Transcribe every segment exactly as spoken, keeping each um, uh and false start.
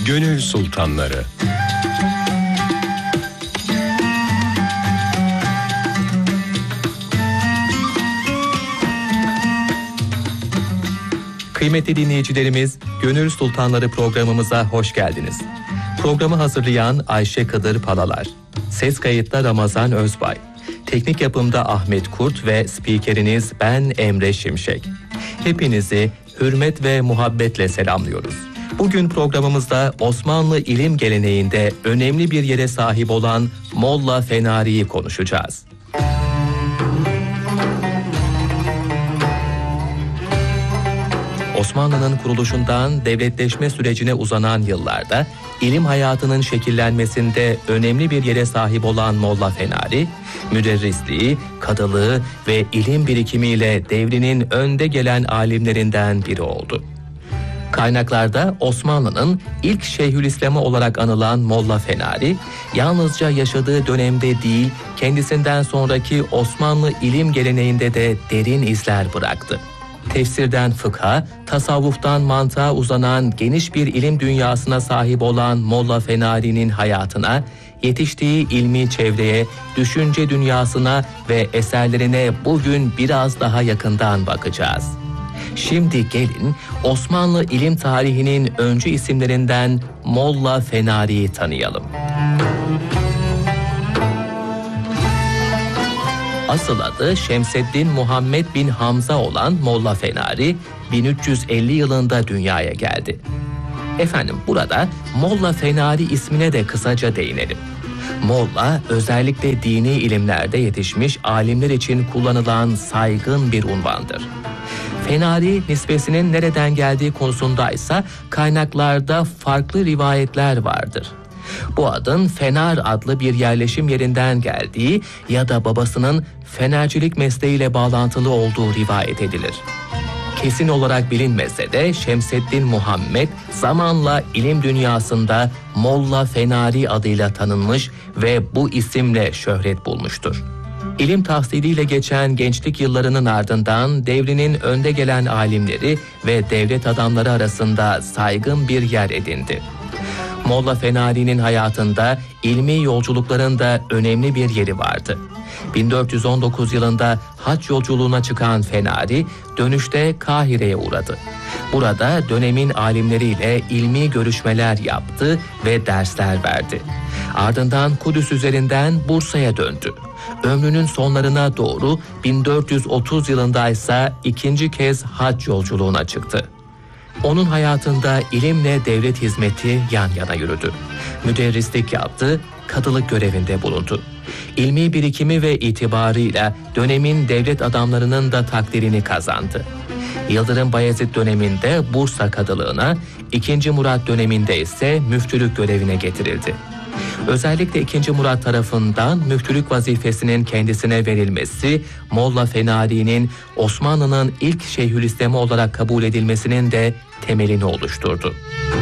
Gönül Sultanları. Kıymetli dinleyicilerimiz, Gönül Sultanları programımıza hoş geldiniz. Programı hazırlayan Ayşe Kadır Palalar, ses kayıtta Ramazan Özbay, teknik yapımda Ahmet Kurt ve spikeriniz ben Emre Şimşek. Hepinizi hürmet ve muhabbetle selamlıyoruz. Bugün programımızda Osmanlı ilim geleneğinde önemli bir yere sahip olan Molla Fenari'yi konuşacağız. Osmanlı'nın kuruluşundan devletleşme sürecine uzanan yıllarda ilim hayatının şekillenmesinde önemli bir yere sahip olan Molla Fenari, müderrisliği, kadılığı ve ilim birikimiyle devrinin önde gelen alimlerinden biri oldu. Kaynaklarda Osmanlı'nın ilk Şeyhülislam'ı olarak anılan Molla Fenari, yalnızca yaşadığı dönemde değil, kendisinden sonraki Osmanlı ilim geleneğinde de derin izler bıraktı. Tefsirden fıkha, tasavvuftan mantığa uzanan geniş bir ilim dünyasına sahip olan Molla Fenari'nin hayatına, yetiştiği ilmi çevreye, düşünce dünyasına ve eserlerine bugün biraz daha yakından bakacağız. Şimdi gelin Osmanlı ilim tarihinin öncü isimlerinden Molla Fenari'yi tanıyalım. Asıl adı Şemseddin Muhammed bin Hamza olan Molla Fenari bin üç yüz elli yılında dünyaya geldi. Efendim burada Molla Fenari ismine de kısaca değinelim. Molla özellikle dini ilimlerde yetişmiş alimler için kullanılan saygın bir unvandır. Fenari nisbesinin nereden geldiği konusundaysa kaynaklarda farklı rivayetler vardır. Bu adın Fenar adlı bir yerleşim yerinden geldiği ya da babasının fenercilik mesleğiyle bağlantılı olduğu rivayet edilir. Kesin olarak bilinmese de Şemseddin Muhammed zamanla ilim dünyasında Molla Fenari adıyla tanınmış ve bu isimle şöhret bulmuştur. İlim tahsiliyle geçen gençlik yıllarının ardından devrinin önde gelen alimleri ve devlet adamları arasında saygın bir yer edindi. Molla Fenari'nin hayatında ilmi yolculukların da önemli bir yeri vardı. bin dört yüz on dokuz yılında hac yolculuğuna çıkan Fenari dönüşte Kahire'ye uğradı. Burada dönemin alimleriyle ilmi görüşmeler yaptı ve dersler verdi. Ardından Kudüs üzerinden Bursa'ya döndü. Ömrünün sonlarına doğru bin dört yüz otuz yılında ise ikinci kez hac yolculuğuna çıktı. Onun hayatında ilimle devlet hizmeti yan yana yürüdü. Müderrislik yaptı, kadılık görevinde bulundu. İlmi birikimi ve itibarıyla dönemin devlet adamlarının da takdirini kazandı. Yıldırım Bayezid döneminde Bursa kadılığına, ikinci. Murat döneminde ise müftülük görevine getirildi. Özellikle ikinci. Murat tarafından müftülük vazifesinin kendisine verilmesi, Molla Fenari'nin Osmanlı'nın ilk Şeyhülislam'ı olarak kabul edilmesinin de temelini oluşturdu.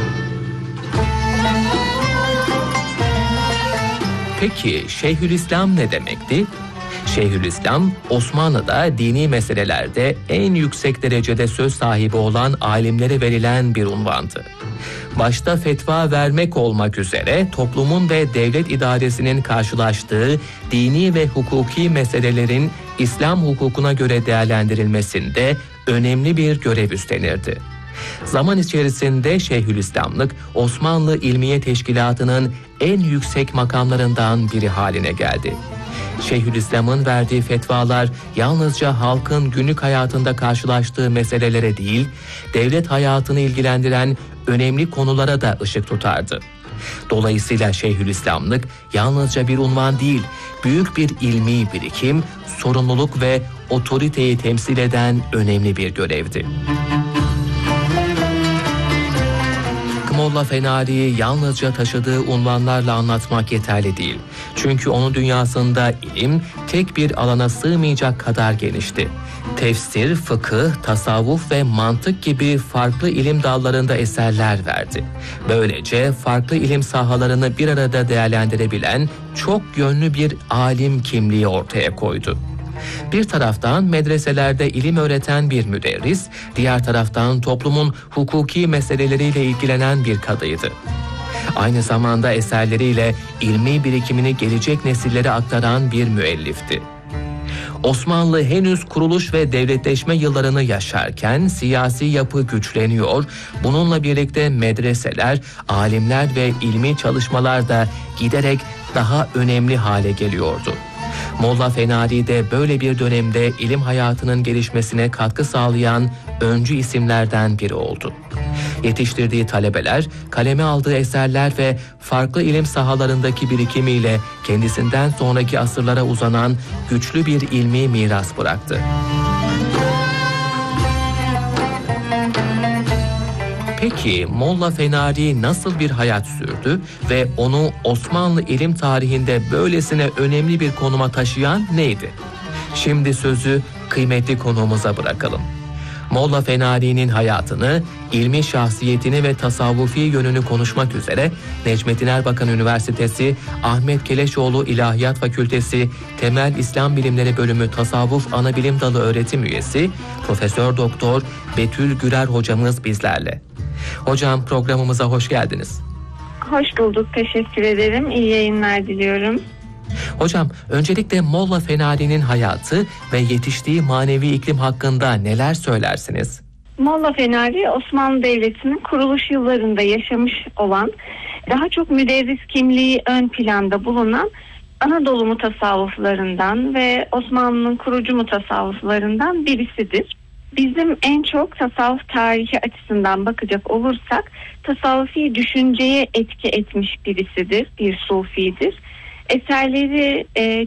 Peki Şeyhülislam ne demekti? Şeyhülislam, Osmanlı'da dini meselelerde en yüksek derecede söz sahibi olan alimlere verilen bir unvandı. Başta fetva vermek olmak üzere toplumun ve devlet idaresinin karşılaştığı dini ve hukuki meselelerin İslam hukukuna göre değerlendirilmesinde önemli bir görev üstlenirdi. Zaman içerisinde Şeyhülislamlık, Osmanlı İlmiye Teşkilatı'nın en yüksek makamlarından biri haline geldi. Şeyhülislam'ın verdiği fetvalar yalnızca halkın günlük hayatında karşılaştığı meselelere değil, devlet hayatını ilgilendiren önemli konulara da ışık tutardı. Dolayısıyla Şeyhülislamlık yalnızca bir unvan değil, büyük bir ilmi birikim, sorumluluk ve otoriteyi temsil eden önemli bir görevdi. Molla Fenari'yi yalnızca taşıdığı unvanlarla anlatmak yeterli değil. Çünkü onun dünyasında ilim tek bir alana sığmayacak kadar genişti. Tefsir, fıkıh, tasavvuf ve mantık gibi farklı ilim dallarında eserler verdi. Böylece farklı ilim sahalarını bir arada değerlendirebilen çok yönlü bir alim kimliği ortaya koydu. Bir taraftan medreselerde ilim öğreten bir müderris, diğer taraftan toplumun hukuki meseleleriyle ilgilenen bir kadıydı. Aynı zamanda eserleriyle ilmi birikimini gelecek nesillere aktaran bir müellifti. Osmanlı henüz kuruluş ve devletleşme yıllarını yaşarken siyasi yapı güçleniyor, bununla birlikte medreseler, alimler ve ilmi çalışmalar da giderek daha önemli hale geliyordu. Molla Fenari de böyle bir dönemde ilim hayatının gelişmesine katkı sağlayan öncü isimlerden biri oldu. Yetiştirdiği talebeler, kaleme aldığı eserler ve farklı ilim sahalarındaki birikimiyle kendisinden sonraki asırlara uzanan güçlü bir ilmi miras bıraktı. Peki Molla Fenari nasıl bir hayat sürdü ve onu Osmanlı ilim tarihinde böylesine önemli bir konuma taşıyan neydi? Şimdi sözü kıymetli konuğumuza bırakalım. Molla Fenari'nin hayatını, ilmi şahsiyetini ve tasavvufi yönünü konuşmak üzere Necmettin Erbakan Üniversitesi Ahmet Keleşoğlu İlahiyat Fakültesi Temel İslam Bilimleri Bölümü Tasavvuf Anabilim Dalı öğretim üyesi Profesör Doktor Betül Gürer hocamız bizlerle. Hocam, programımıza hoş geldiniz. Hoş bulduk, teşekkür ederim. İyi yayınlar diliyorum. Hocam, öncelikle Molla Fenari'nin hayatı ve yetiştiği manevi iklim hakkında neler söylersiniz? Molla Fenari, Osmanlı Devleti'nin kuruluş yıllarında yaşamış olan, daha çok müderris kimliği ön planda bulunan Anadolu mutasavvıflarından ve Osmanlı'nın kurucu mutasavvıflarından birisidir. Bizim en çok tasavvuf tarihi açısından bakacak olursak, tasavvufi düşünceye etki etmiş birisidir, bir sufidir. Eserleri e,